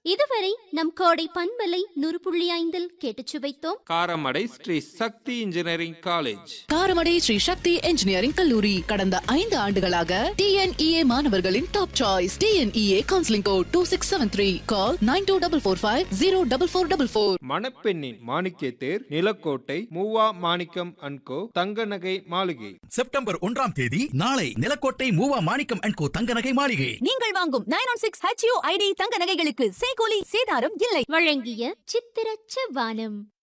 இதுவரை நம் கோடை பண்பலை 100.5 கேட்டுச் சுவைத்தோம். காரமடை ஸ்ரீ சக்தி இன்ஜினியரிங் காலேஜ். காரமடை ஸ்ரீ சக்தி இன்ஜினியரிங் கல்லூரி கடந்த 5 ஆண்டுகளாக TNEA மாணவர்களின் top choice. TNEA counselling code 2673. Call 9244504444. மணப்பெண்ணின் Manikka there Nilakottai Muva Manickam and கோ தங்க நகை மாளிகை. செப்டம்பர் 1ஆம் தேதி நாளை நிலக்கோட்டை மூவா மாணிக்கம் அண்ட் கோ தங்க நகை மாளிகை. நீங்கள் வாங்கும் 916 HUID தங்க நகைகளுக்கு செய்கூலி சேதாரம் இல்லை. வழங்கிய சித்திரச்ச வானம்.